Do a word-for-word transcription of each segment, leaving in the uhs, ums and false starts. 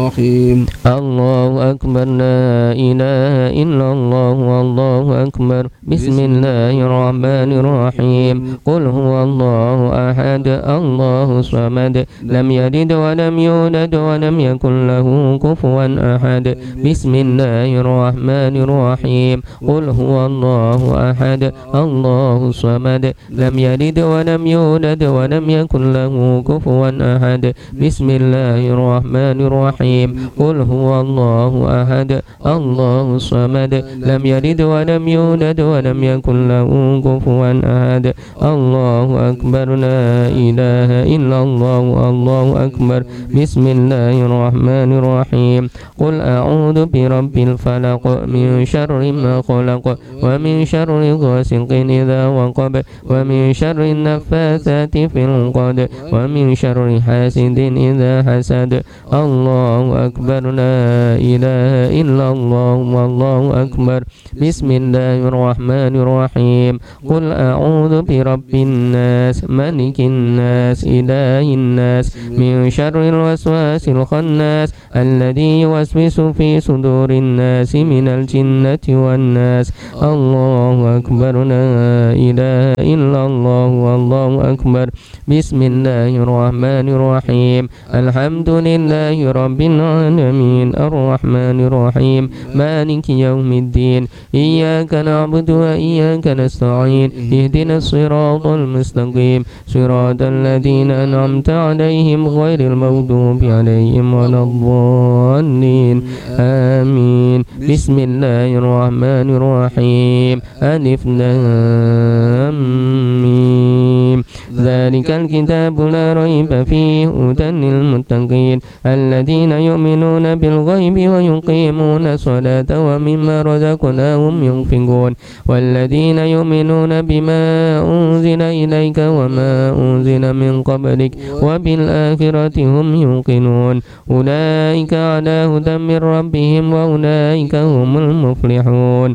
الرحيم. الله أكبر، لا إله إلا الله، والله أكبر. بسم الله الرحمن الرحيم. قل هو الله أحد، الله الصمد، لم يلد ولم يولد ولم يكن له كفوا أحد. بسم الله الرحمن الرحيم. قل هو الله أحد، الله الصمد، لم يلد ولم يولد ولم يكن له كفوا أحد. بسم الله الرحمن الرحيم. قل هو الله أحد، الله الصمد، لم يلد ولم يولد ولم يكن له كفوا أحد. الله أكبر، لا إله إلا الله، الله أكبر. بسم الله الرحمن الرحيم. قل أعوذ برب الفلق، من شر ما خلق، ومن شر غاسق إذا وقب، ومن شر النفاثات في العقد، ومن شر حاسد إذا حسد. الله أكبر، لا إله إلا الله، والله أكبر. بسم الله الرحمن الرحيم. قل أعوذ برب الناس، ملك الناس، إله الناس، من شر الوسواس الخناس، الذي يوسوس في صدور الناس من الجنة والناس. الله أكبر، لا إله إلا الله، والله أكبر. بسم الله الرحمن الرحيم. الحمد لله رب العالمين، الرحمن الرحيم، مالك يوم الدين، إياك نعبد وإياك نستعين، اهدنا الصراط المستقيم، صراط الذين أنعمت عليهم غير المغضوب عليهم ولا الضالين، آمين. بسم الله الرحمن الرحيم. ألف لام ميم. ذلك الكتاب لا ريب فيه، هدى للمتقين الذين يؤمنون بالغيب ويقيمون الصلاة ومما رزقناهم ينفقون، والذين يؤمنون بما أنزل إليك وما أنزل من قبلك وبالآخرة هم يوقنون. أولئك على هدى من ربهم وأولئك هم المفلحون.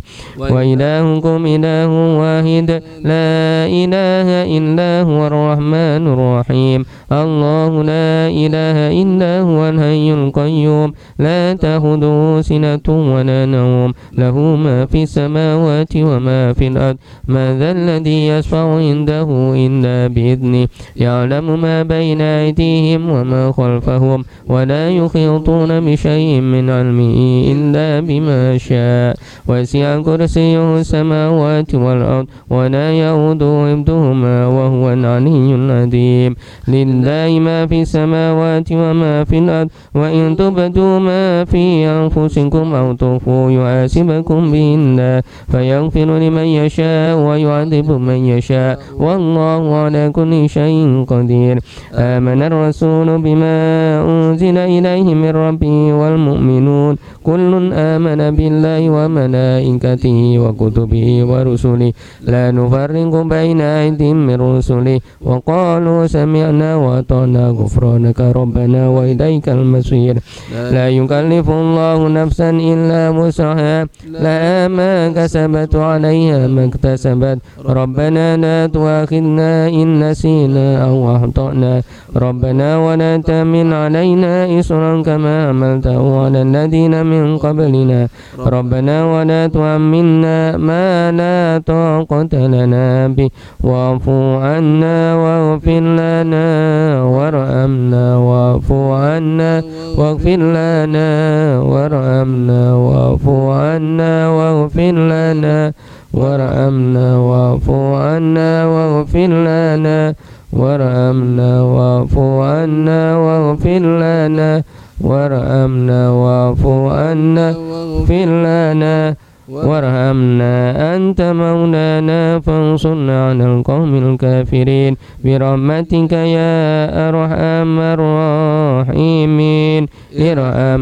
وإلهكم إله واحد، لا إله إلا هو الرحمن الرحيم. الله لا إله إلا هو الحي القيوم، لا تأخذه سنة ولا نوم، له ما في السماوات وما في الأرض. ما ذا الذي يشفع عنده إلا بإذنه، يعلم ما بين أيديهم وما خلفهم، ولا يحيطون بشيء من علمه إلا بما شاء. وسع كرسيه السماوات والأرض، ولا يؤوده حفظهما، وهو العلي العظيم. لله ما في السماوات وما في الأرض، وإن تبدوا ما في أنفسكم أو تخفوه يحاسبكم به الله، فيغفر لمن يشاء ويعذب من يشاء، والله على كل شيء قدير. آمن الرسول بما أنزل إليه من ربه والمؤمنون، كل آمن بالله وملائكته وكتبه ورسله، لا نفرق بين أحد من رسله، وقالوا سمعنا وأطعنا غفرانك ربنا وإليك المصير. لا يكلف الله نفسا إلا وسعها، لها ما كسبت وعليها ما اكتسبت. ربنا لا تؤاخذنا إن نسينا أو أخطأنا، ربنا ولا تحمل علينا إصرا كما حملته على الذين من قبلنا، ربنا ولا تحملنا ما لا طاقة لنا به، واعف عنا واغفر لنا وارحمنا، واعف عنا واغفر لنا وارحمنا، واعف عنا واغفر لنا وارحمنا، واعف عنا واغفر لنا وارحمنا، واعف عنا واغفر لنا وارحمنا، واعف عنا واغفر لنا وارحمنا. أنت مولانا فانصرنا على القوم الكافرين، برحمتك يا أرحم الراحمين. ارحم